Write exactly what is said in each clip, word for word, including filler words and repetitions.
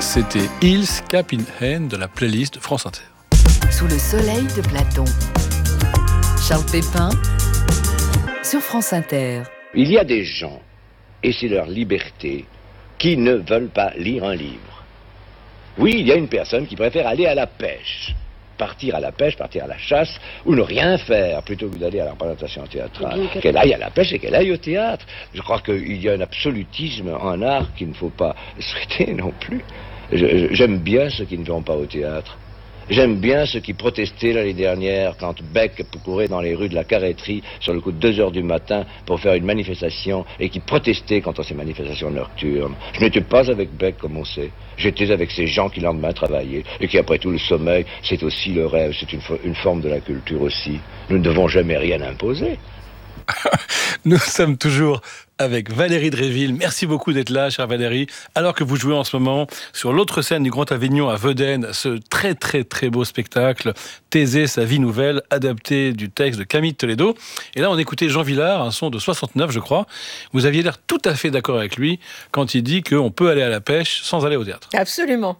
C'était Hills Cap in Hand de la playlist France Inter. Sous le soleil de Platon. Charles Pépin sur France Inter. Il y a des gens, et c'est leur liberté, qui ne veulent pas lire un livre. Oui, il y a une personne qui préfère aller à la pêche. Partir à la pêche, partir à la chasse, ou ne rien faire, plutôt que d'aller à la représentation théâtrale. Qu'elle aille à la pêche et qu'elle aille au théâtre. Je crois qu'il y a un absolutisme en art qu'il ne faut pas souhaiter non plus. Je, j'aime bien ceux qui ne vont pas au théâtre. J'aime bien ceux qui protestaient l'année dernière quand Beck courait dans les rues de la Carrêterie sur le coup de deux heures du matin pour faire une manifestation et qui protestaient contre ces manifestations nocturnes. Je n'étais pas avec Beck, comme on sait. J'étais avec ces gens qui le lendemain travaillaient et qui, après tout, le sommeil, c'est aussi le rêve, c'est une, une forme de la culture aussi. Nous ne devons jamais rien imposer. Nous sommes toujours avec Valérie Dréville. Merci beaucoup d'être là, chère Valérie. Alors que vous jouez en ce moment sur l'autre scène du Grand Avignon à Vedène, ce très très très beau spectacle, Thésée, sa vie nouvelle, adapté du texte de Camille Toledo. Et là, on écoutait Jean Vilar, un son de soixante-neuf, je crois. Vous aviez l'air tout à fait d'accord avec lui quand il dit qu'on peut aller à la pêche sans aller au théâtre. Absolument.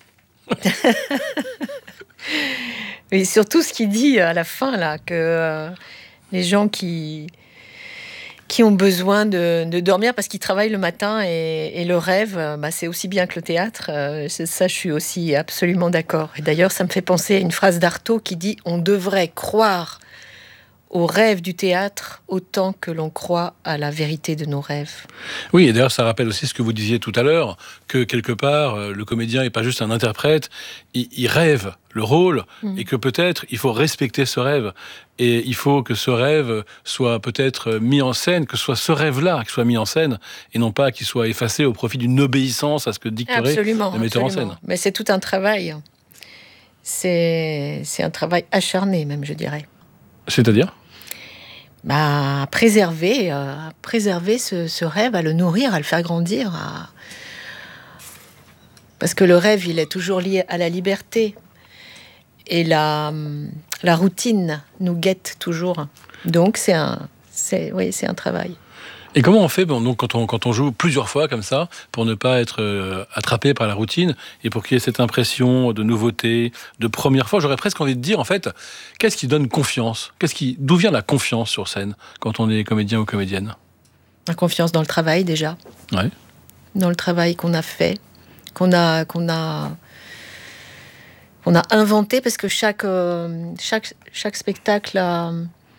Et surtout ce qu'il dit à la fin, là, que euh, les gens qui... qui ont besoin de, de dormir parce qu'ils travaillent le matin et, et le rêve, bah, c'est aussi bien que le théâtre. Euh, ça, je suis aussi absolument d'accord. Et d'ailleurs, ça me fait penser à une phrase d'Artaud qui dit « On devrait croire au rêve du théâtre autant que l'on croit à la vérité de nos rêves. » Oui, et d'ailleurs, ça rappelle aussi ce que vous disiez tout à l'heure, que quelque part, le comédien n'est pas juste un interprète, il, il rêve le rôle, mmh. et que peut-être il faut respecter ce rêve. Et il faut que ce rêve soit peut-être mis en scène, que ce soit ce rêve-là qui soit mis en scène, et non pas qu'il soit effacé au profit d'une obéissance à ce que dicterait absolument, le metteur absolument. en scène. Mais c'est tout un travail. C'est, c'est un travail acharné, même, je dirais. C'est-à-dire ? Bah, à préserver, euh, à préserver ce, ce rêve, à le nourrir, à le faire grandir. À... Parce que le rêve, il est toujours lié à la liberté. Et la, la routine nous guette toujours. Donc, c'est un, c'est, oui, c'est un travail. Et comment on fait bon, donc, quand, on, quand on joue plusieurs fois comme ça, pour ne pas être euh, attrapé par la routine, et pour qu'il y ait cette impression de nouveauté, de première fois, j'aurais presque envie de dire, en fait, qu'est-ce qui donne confiance ? Qu'est-ce qui, d'où vient la confiance sur scène, quand on est comédien ou comédienne ? La confiance dans le travail, déjà. Ouais. Dans le travail qu'on a fait, qu'on a... Qu'on a... On a inventé, parce que chaque, euh, chaque, chaque spectacle a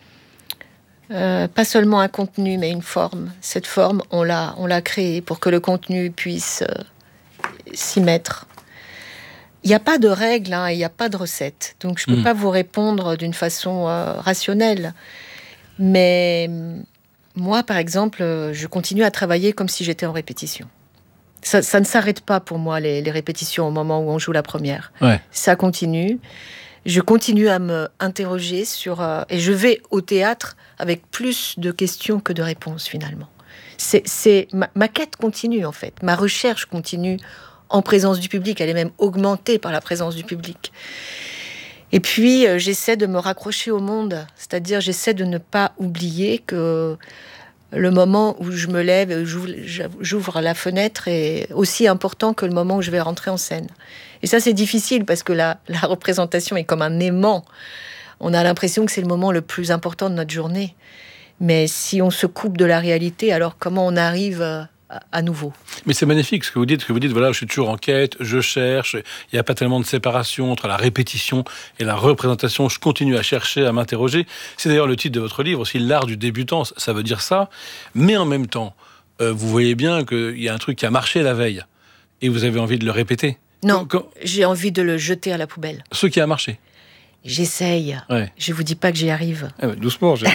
euh, pas seulement un contenu, mais une forme. Cette forme, on l'a, on l'a créée pour que le contenu puisse euh, s'y mettre. Il n'y a pas de règles, hein, il n'y a pas de recette. Donc, je ne peux mmh. pas vous répondre d'une façon euh, rationnelle. Mais moi, par exemple, je continue à travailler comme si j'étais en répétition. Ça, ça ne s'arrête pas pour moi, les, les répétitions au moment où on joue la première. Ouais. Ça continue. Je continue à me interroger sur... Euh, et je vais au théâtre avec plus de questions que de réponses, finalement. C'est, c'est, ma, ma quête continue, en fait. Ma recherche continue en présence du public. Elle est même augmentée par la présence du public. Et puis, euh, j'essaie de me raccrocher au monde. C'est-à-dire, j'essaie de ne pas oublier que... le moment où je me lève, j'ouvre, j'ouvre la fenêtre est aussi important que le moment où je vais rentrer en scène. Et ça, c'est difficile parce que la, la représentation est comme un aimant. On a l'impression que c'est le moment le plus important de notre journée. Mais si on se coupe de la réalité, alors comment on arrive à, à nouveau ? Mais c'est magnifique ce que vous dites, ce que vous dites, voilà, je suis toujours en quête, je cherche, il n'y a pas tellement de séparation entre la répétition et la représentation, je continue à chercher, à m'interroger. C'est d'ailleurs le titre de votre livre aussi, L'art du débutant, ça veut dire ça, mais en même temps, euh, vous voyez bien qu'il y a un truc qui a marché la veille, et vous avez envie de le répéter. Non, quand... j'ai envie de le jeter à la poubelle. Ce qui a marché. J'essaye. Ouais. Je vous dis pas que j'y arrive. Ah ouais, doucement. J'ai...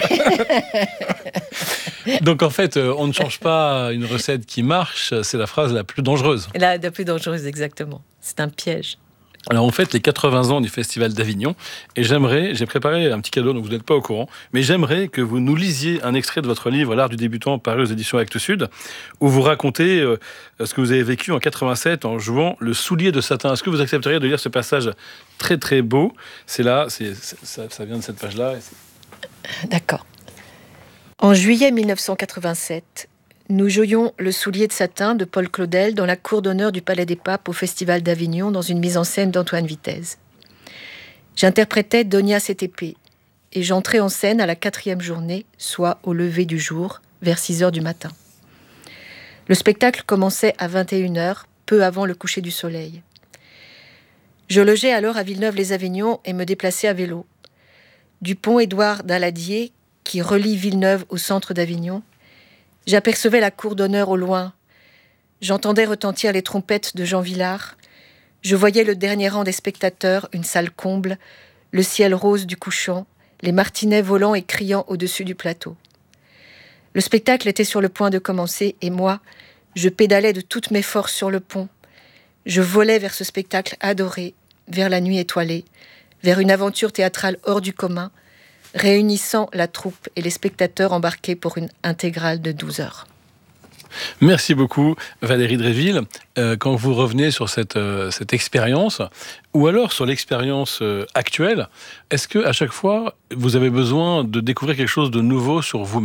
Donc en fait, on ne change pas une recette qui marche, c'est la phrase la plus dangereuse. La, la plus dangereuse, exactement. C'est un piège. Alors on fête les quatre-vingts ans du Festival d'Avignon, et j'aimerais, j'ai préparé un petit cadeau dont vous n'êtes pas au courant, mais j'aimerais que vous nous lisiez un extrait de votre livre, L'art du débutant, paru aux éditions Actes Sud, où vous racontez euh, ce que vous avez vécu en quatre-vingt-sept en jouant le soulier de satin. Est-ce que vous accepteriez de lire ce passage très très beau ? C'est là, c'est, c'est, ça, ça vient de cette page-là. Et c'est... D'accord. En juillet mille neuf cent quatre-vingt-sept, Nous jouions Le soulier de satin de Paul Claudel dans la cour d'honneur du Palais des Papes au Festival d'Avignon dans une mise en scène d'Antoine Vitez. J'interprétais Donia Setépé et j'entrais en scène à la quatrième journée, soit au lever du jour, vers six heures du matin. Le spectacle commençait à vingt et une heures, peu avant le coucher du soleil. Je logeais alors à Villeneuve-les-Avignon et me déplaçais à vélo. Du pont Édouard Daladier, qui relie Villeneuve au centre d'Avignon, j'apercevais la cour d'honneur au loin. J'entendais retentir les trompettes de Jean Villard. Je voyais le dernier rang des spectateurs, une salle comble, le ciel rose du couchant, les martinets volant et criant au-dessus du plateau. Le spectacle était sur le point de commencer et moi, je pédalais de toutes mes forces sur le pont. Je volais vers ce spectacle adoré, vers la nuit étoilée, vers une aventure théâtrale hors du commun, réunissant la troupe et les spectateurs embarqués pour une intégrale de douze heures. Merci beaucoup Valérie Dréville. Euh, quand vous revenez sur cette, euh, cette expérience, ou alors sur l'expérience euh, actuelle, est-ce qu'à chaque fois, vous avez besoin de découvrir quelque chose de nouveau sur vous-même ?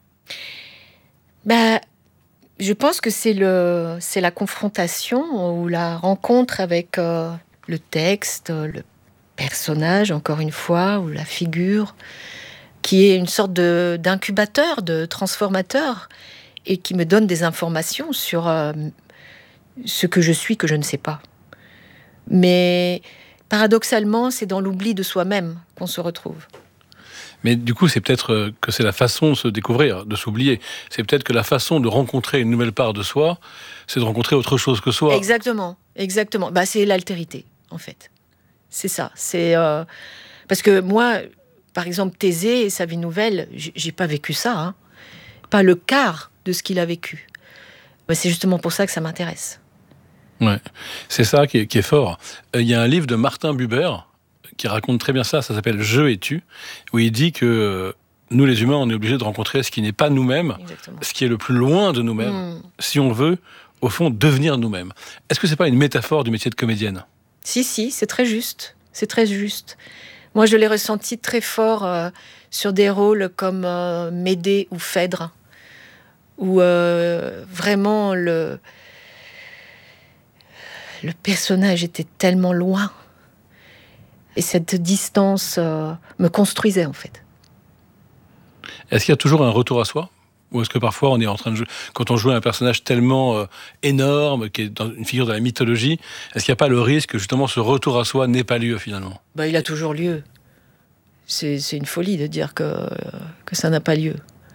Bah, je pense que c'est, le, c'est la confrontation ou la rencontre avec euh, le texte, le personnage, encore une fois, ou la figure, qui est une sorte de, d'incubateur, de transformateur, et qui me donne des informations sur euh, ce que je suis, que je ne sais pas. Mais paradoxalement, c'est dans l'oubli de soi-même qu'on se retrouve. Mais du coup, c'est peut-être que c'est la façon de se découvrir, de s'oublier. C'est peut-être que la façon de rencontrer une nouvelle part de soi, c'est de rencontrer autre chose que soi. Exactement, exactement. Bah, c'est l'altérité, en fait. C'est ça. C'est euh... parce que moi, par exemple, Thésée et sa vie nouvelle, j'ai pas vécu ça, hein. Pas le quart de ce qu'il a vécu. Bah, c'est justement pour ça que ça m'intéresse. Ouais, c'est ça qui est, qui est fort. Il y a un livre de Martin Buber qui raconte très bien ça, ça s'appelle « Je et tu », où il dit que nous, les humains, on est obligés de rencontrer ce qui n'est pas nous-mêmes, exactement, ce qui est le plus loin de nous-mêmes, mmh. si on veut, au fond, devenir nous-mêmes. Est-ce que c'est pas une métaphore du métier de comédienne ? Si, si, c'est très juste. C'est très juste. Moi, je l'ai ressenti très fort euh, sur des rôles comme euh, Médée ou Phèdre, où euh, vraiment le, le personnage était tellement loin. Et cette distance euh, me construisait, en fait. Est-ce qu'il y a toujours un retour à soi ? Ou est-ce que parfois, on est en train de jouer, quand on joue un personnage tellement euh, énorme, qui est dans une figure de la mythologie, est-ce qu'il n'y a pas le risque que, justement, ce retour à soi n'ait pas lieu, finalement ? Bah, il a toujours lieu. C'est, c'est une folie de dire que, que ça n'a pas lieu.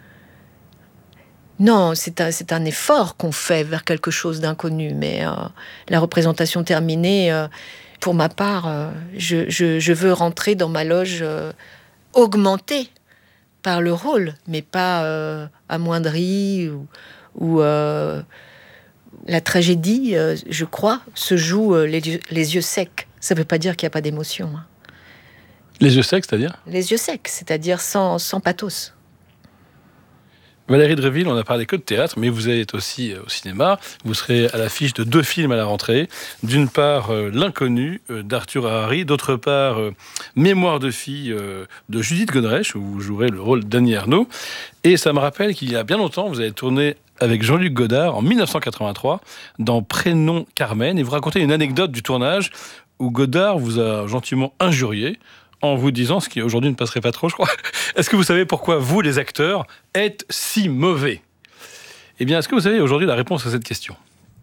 Non, c'est un, c'est un effort qu'on fait vers quelque chose d'inconnu, mais euh, la représentation terminée... Euh, Pour ma part, euh, je, je, je veux rentrer dans ma loge euh, augmentée par le rôle, mais pas euh, amoindrie ou, ou euh, la tragédie, euh, je crois, se joue euh, les, les yeux secs. Ça ne veut pas dire qu'il n'y a pas d'émotion. Hein. Les yeux secs, c'est-à-dire ? Les yeux secs, c'est-à-dire sans, sans pathos. Valérie Dréville, on a parlé que de théâtre, mais vous êtes aussi au cinéma. Vous serez à l'affiche de deux films à la rentrée. D'une part, euh, L'Inconnu euh, d'Arthur Harari. D'autre part, euh, Mémoire de fille euh, de Judith Godrèche, où vous jouerez le rôle d'Annie Ernaux. Et ça me rappelle qu'il y a bien longtemps, vous avez tourné avec Jean-Luc Godard en dix-neuf cent quatre-vingt-trois dans Prénom Carmen. Et vous racontez une anecdote du tournage où Godard vous a gentiment injurié en vous disant, ce qui aujourd'hui ne passerait pas trop, je crois. Est-ce que vous savez pourquoi vous, les acteurs, êtes si mauvais ? Eh bien, est-ce que vous savez aujourd'hui la réponse à cette question ?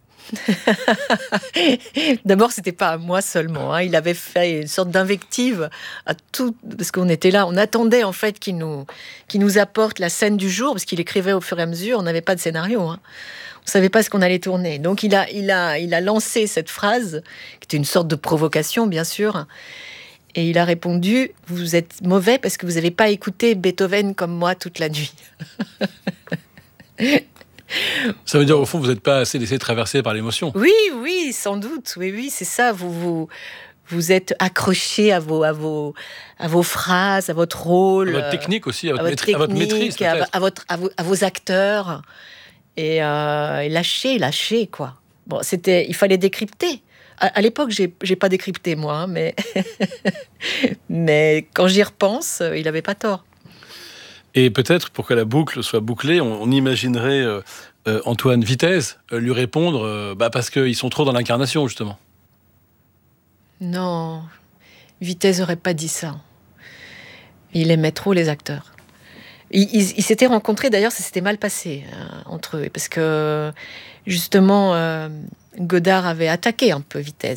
D'abord, c'était pas à moi seulement. Hein. Il avait fait une sorte d'invective à tout, parce qu'on était là, on attendait en fait qu'il nous, qu'il nous apporte la scène du jour, parce qu'il écrivait au fur et à mesure. On n'avait pas de scénario. Hein. On savait pas ce qu'on allait tourner. Donc, il a, il a, il a lancé cette phrase, qui était une sorte de provocation, bien sûr. Et il a répondu, vous êtes mauvais parce que vous n'avez pas écouté Beethoven comme moi toute la nuit. Ça veut dire, au fond, vous n'êtes pas assez laissé traverser par l'émotion. Oui, oui, sans doute. Oui, oui, c'est ça. Vous, vous, vous êtes accroché à vos, à, vos, à vos phrases, à votre rôle. À votre technique aussi, à votre, à votre, maîtrise, technique, à votre maîtrise, peut-être. À, à, votre, à, vos, à vos acteurs. Et, euh, et lâcher, lâcher, quoi. Bon, c'était, il fallait décrypter. À l'époque, j'ai, j'ai pas décrypté, moi, hein, mais... mais quand j'y repense, il avait pas tort. Et peut-être, pour que la boucle soit bouclée, on, on imaginerait euh, euh, Antoine Vitez euh, lui répondre euh, bah parce qu'ils sont trop dans l'incarnation, justement. Non, Vitez n'aurait pas dit ça. Il aimait trop les acteurs. Ils, ils, ils s'étaient rencontrés, d'ailleurs, ça s'était mal passé euh, entre eux, parce que justement, euh, Godard avait attaqué un peu Vitez.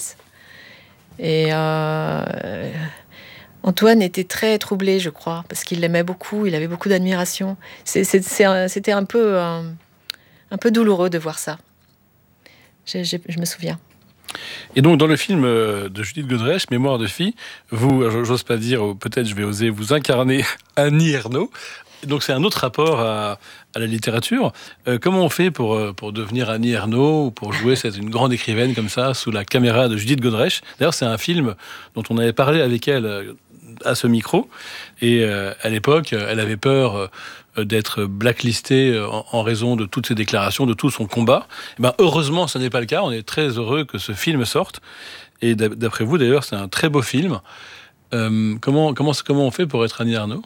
Et euh, Antoine était très troublé, je crois, parce qu'il l'aimait beaucoup, il avait beaucoup d'admiration. C'est, c'est, c'est un, c'était un peu, un, un peu douloureux de voir ça. Je, je, je me souviens. Et donc, dans le film de Judith Godrèche, Mémoire de fille, vous, j'ose pas dire, ou peut-être je vais oser, vous incarner Annie Ernaux. Donc, c'est un autre rapport à, à la littérature. Euh, comment on fait pour, pour devenir Annie Ernaux ou pour jouer cette, une grande écrivaine comme ça, sous la caméra de Judith Godrèche? D'ailleurs, c'est un film dont on avait parlé avec elle à ce micro. Et euh, à l'époque, elle avait peur euh, d'être blacklistée en, en raison de toutes ses déclarations, de tout son combat. Et ben, heureusement, ce n'est pas le cas. On est très heureux que ce film sorte. Et d'après vous, d'ailleurs, c'est un très beau film. Euh, comment, comment, comment on fait pour être Annie Ernaux?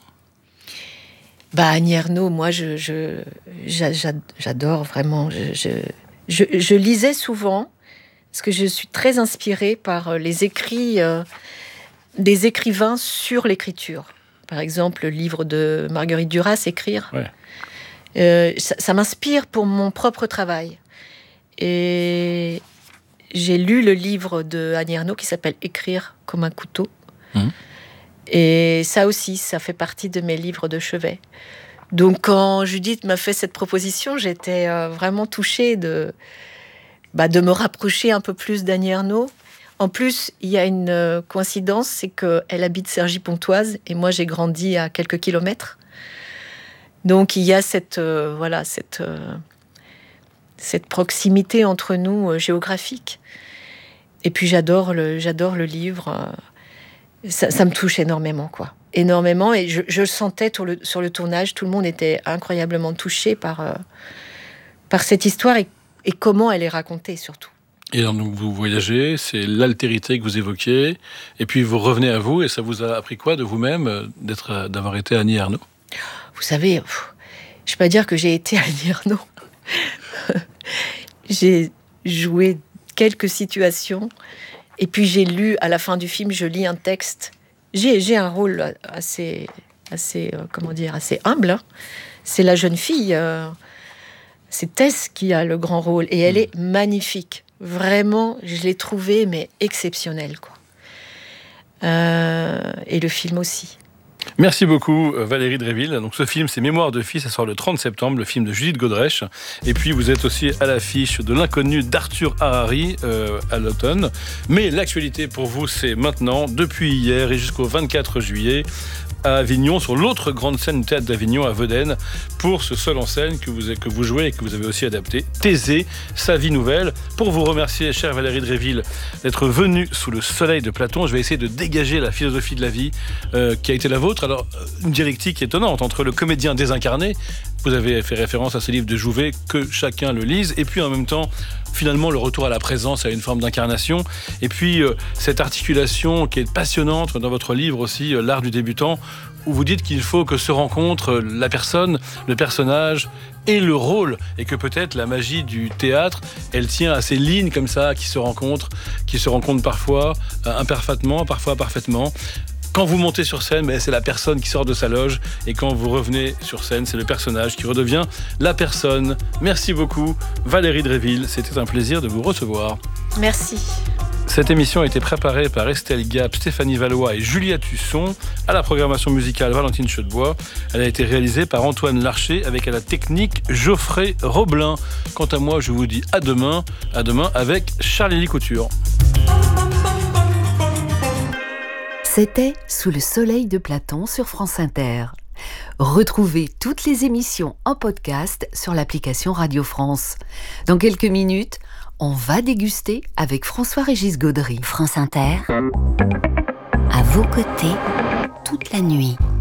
Bah, Annie Ernaux, moi, je, je, j'adore vraiment. Je, je, je, je lisais souvent, parce que je suis très inspirée par les écrits euh, des écrivains sur l'écriture. Par exemple, le livre de Marguerite Duras, Écrire. Ouais. Euh, ça, ça m'inspire pour mon propre travail. Et j'ai lu le livre de Annie Ernaux qui s'appelle Écrire comme un couteau. Mmh. Et ça aussi, ça fait partie de mes livres de chevet. Donc, quand Judith m'a fait cette proposition, j'étais euh, vraiment touchée de, bah, de me rapprocher un peu plus d'Annie Ernaux. En plus, il y a une euh, coïncidence, c'est qu'elle habite Cergy-Pontoise et moi, j'ai grandi à quelques kilomètres. Donc, il y a cette, euh, voilà, cette, euh, cette proximité entre nous euh, géographique. Et puis, j'adore le, j'adore le livre. Euh, Ça, ça me touche énormément, quoi. Énormément. Et je, je le sentais sur le, sur le tournage. Tout le monde était incroyablement touché par, euh, par cette histoire et, et comment elle est racontée, surtout. Et donc, vous voyagez, c'est l'altérité que vous évoquiez. Et puis, vous revenez à vous. Et ça vous a appris quoi de vous-même d'être, d'avoir été Annie Ernaux? Vous savez, pff, je ne peux pas dire que j'ai été Annie Ernaux. J'ai joué quelques situations. Et puis j'ai lu, à la fin du film, je lis un texte. J'ai, j'ai un rôle assez, assez, euh, comment dire, assez humble. Hein. C'est la jeune fille, euh, c'est Tess qui a le grand rôle. Et elle est magnifique. Vraiment, je l'ai trouvée, mais exceptionnelle, quoi. Euh, et le film aussi. Merci beaucoup Valérie Dréville. Donc ce film, c'est Mémoire de fille, ça sort le trente septembre, le film de Judith Godrèche. Et puis vous êtes aussi à l'affiche de L'inconnu d'Arthur Harari euh, à l'automne. Mais l'actualité pour vous, c'est maintenant, depuis hier et jusqu'au vingt-quatre juillet, à Avignon, sur l'autre grande scène du théâtre d'Avignon, à Vaudaine, pour ce seul en scène que vous, que vous jouez et que vous avez aussi adapté, Thésée, sa vie nouvelle. Pour vous remercier, chère Valérie Dréville, d'être venue sous le soleil de Platon, je vais essayer de dégager la philosophie de la vie euh, qui a été la vôtre. Alors, une dialectique étonnante entre le comédien désincarné, vous avez fait référence à ce livre de Jouvet, que chacun le lise, et puis en même temps, finalement, le retour à la présence, à une forme d'incarnation, et puis euh, cette articulation qui est passionnante dans votre livre aussi, euh, L'art du débutant, où vous dites qu'il faut que se rencontre la personne, le personnage et le rôle, et que peut-être la magie du théâtre, elle tient à ces lignes comme ça, qui se rencontrent, qui se rencontrent parfois euh, imparfaitement, parfois parfaitement. Quand vous montez sur scène, ben, c'est la personne qui sort de sa loge. Et quand vous revenez sur scène, c'est le personnage qui redevient la personne. Merci beaucoup, Valérie Dréville. C'était un plaisir de vous recevoir. Merci. Cette émission a été préparée par Estelle Gap, Stéphanie Valois et Julia Tusson. À la programmation musicale, Valentine Chaudebois. Elle a été réalisée par Antoine Larcher avec à la technique Geoffrey Roblin. Quant à moi, je vous dis à demain. À demain avec Charlie Couture. C'était Sous le soleil de Platon sur France Inter. Retrouvez toutes les émissions en podcast sur l'application Radio France. Dans quelques minutes, on va déguster avec François-Régis Gaudry. France Inter, à vos côtés, toute la nuit.